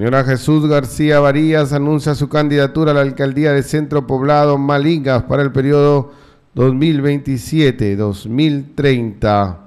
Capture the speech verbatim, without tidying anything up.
Señora Jesús García Varías anuncia su candidatura a la alcaldía de Centro Poblado Malingas para el periodo dos mil veintisiete a dos mil treinta.